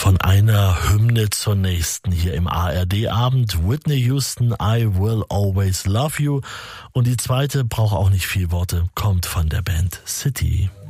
Von einer Hymne zur nächsten hier im ARD-Abend. Whitney Houston, I Will Always Love You. Und die zweite braucht auch nicht viel Worte, kommt von der Band City.